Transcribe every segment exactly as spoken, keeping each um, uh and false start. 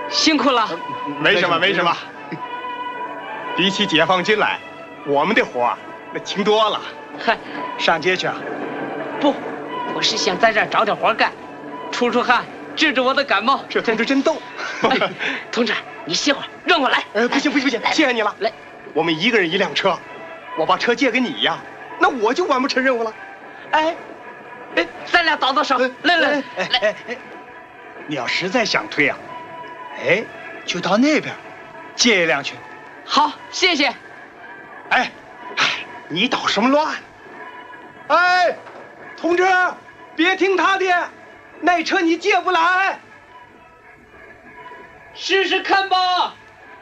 辛苦了。 没什么，没什么。比起解放军来，我们的活那轻多了。 嗨， 上街去啊？ 不，我是想在这儿找点活干，出出汗，治治我的感冒。 这同志真逗。 哎，同志，你歇会儿，让我来。 呃，不行不行不行，谢谢你了。 来， 我们一个人一辆车，我把车借给你呀，那我就完不成任务了。 哎，哎，咱俩倒倒手，来来来来。 哎，你要实在想推啊，哎，就到那边借一辆去。 好，谢谢。 哎，哎，你捣什么乱？哎，同志，别听他的，那车你借不来。 试试看吧。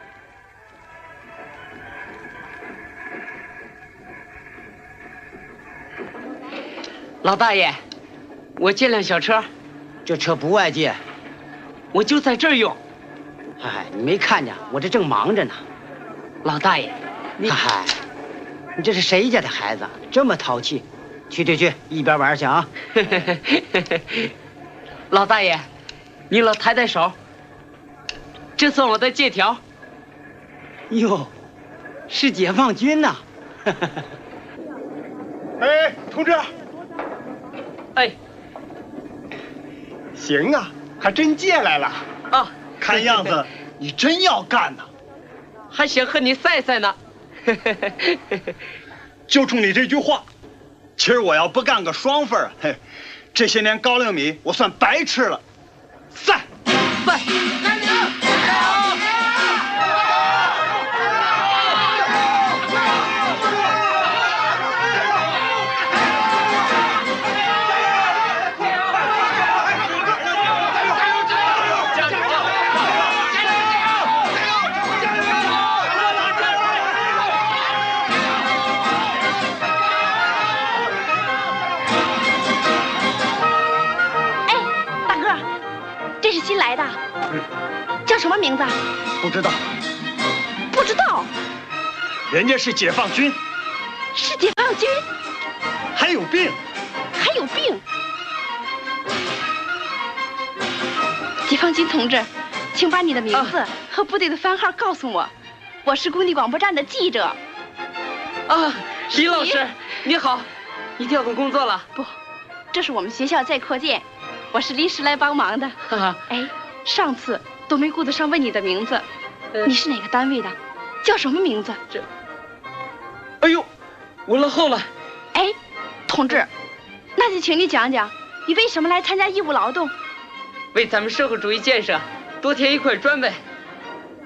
老大爷，我借辆小车。 这车不外借， 我就在这儿用。 嗨，你没看见我这正忙着呢。 老大爷，你嗨，你这是谁家的孩子，这么淘气？去去去，一边玩去啊！ 老大爷，你老抬抬手，这算我的借条。 哟，是解放军呐！ 哎，同志。 哎， 行啊，还真借来了啊！ 看样子你真要干呐， 还想和你赛赛呢。 就冲你这句话，今儿我要不干个双份儿，嘿，这些年高粱米我算白吃了。赛赛！ 新来的，叫什么名字？ 不知道。 不知道。 人家是解放军。 是解放军？ 还有病？ 还有病？解放军同志，请把你的名字和部队的番号告诉我。我是工地广播站的记者。 啊，李老师，你好，你调动工作了？ 不，这是我们学校在扩建。我是临时来帮忙的。哎，上次都没顾得上问你的名字，呃、你是哪个单位的？叫什么名字？ 这，哎呦，我落后了。 哎，同志，那就请你讲讲，你为什么来参加义务劳动？ 为咱们社会主义建设多添一块砖呗。